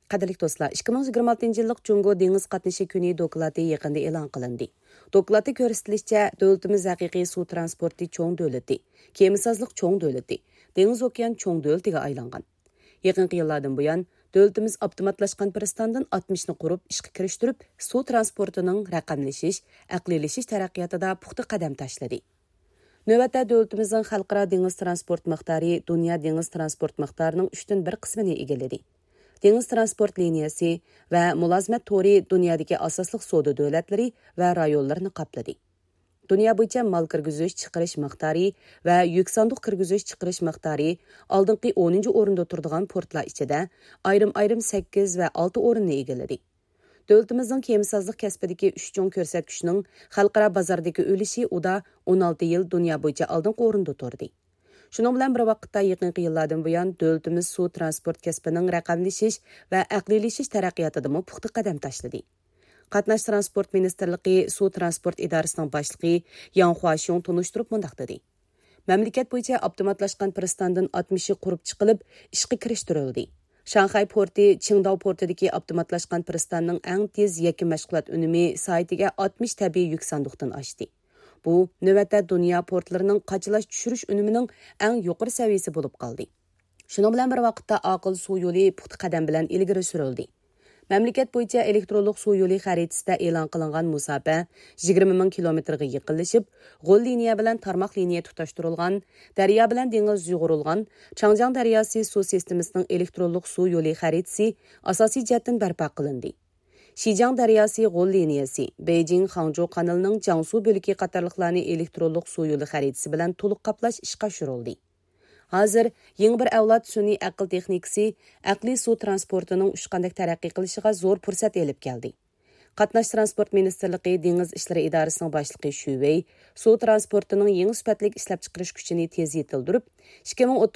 Qadirlik do'stlar, 2026-yillik Jungo dengiz qatnashi kuni doklati yaqinda e'lon qilindi. Doklatda ko'rsatilishicha, davlatimiz haqiqiy suv transporti cho'ng davlati, kemisazlik cho'ng davlati, dengiz okean cho'ng davlatiga aylangan. Yaqinqi yillardan buyon davlatimiz avtomatlashgan pristandan 60 ni qurib, ishga kirishtirib, suv transportining raqamlashish, aqliylashish taraqqiyotida puxta qadam tashladi. Növbətdə dövlətimizin xalqara dengiz transport miqdarı dünya dengiz transport miqdarının 3-dən 1 qismini egalladı. Dengiz transport liniyasi və mülazimət tori dünyadakı asaslıq savdo dövlətləri və rayonlarını qapladı. Dünya bo'yicha mal kirgizish chiqarish miqdori və yük sanduq kirgizish chiqarish miqdori oldingi 10-ci o'rinda turadigan portlar ichida ayrim 8 və 6 o'rinni egalladi. Dövlətimizin kemisazlıq kəsbidəki 3 cho'ng ko'rsatkichning xalqaro bozordagi ulushi uda 16 yil dünya bo'yicha oldingi o'rinda turdi. Shuning bilan bir vaqtda yaqinqi yillardan buyon dövlətimiz suv transport kəsbining raqamlashish va aqliylashish taraqqiyotida puxta qadam tashladi. Qatnash transport ministerligi suv transport idorasining boshlig'i Yang Huashong tunishtirib mundaq dedi. Mamlakat bo'yicha avtomatlashgan pristandan 60 qurib chiqilib, ishga kirishtirildi. Shanxay porti, Qingdao portidagi avtomatlashgan pristanning eng tez yakka mashg'ulot unumi soatiga 60 tabiiy yuk sanduqdan oshdi. Bu navbatda dunyo portlarining qachalash tushirish unumining eng yuqori saviyasi bo'lib qoldi. Shuning bilan bir vaqtda aql suv yo'li puxta qadam bilan ilgari surildi. Mamlakat bo'yicha elektronlik suv yo'li xaritasida e'lon qilingan musofa 20 ming kilometrga yaqinlashib, g'o'l liniya bilan tarmoq liniya tutashtirilgan, daryo bilan dengiz yug'urilgan Changjiang daryosi suv sistemasining elektronlik suv yo'li xaritasi asosiy jihatdan barpo qilindi. Xizang daryosi g'o'l liniyasi, Beijing Hangzhou kanalining Jiangsu bo'lagi qatorliqlarni elektronlik suv yo'li xaritasi bilan to'liq qaplash ishga oshirildi. Hozir yangi bir avlod sun'iy aql texnikasi aqliy suv transportining ushqandek taraqqiy qilishiga zo'r fursat elib keldi. Qatnash transport ministerligi dengiz ishlari idorasining boshlig'i Shu Wei suv transportining yangi sifatli ishlab chiqarish kuchini tez yetildirib,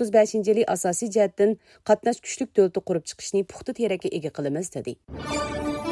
2035-yili asosiy jihatdan qatnash kuchlik davlat qurib chiqishni puxta terakka ega qilamiz dedi.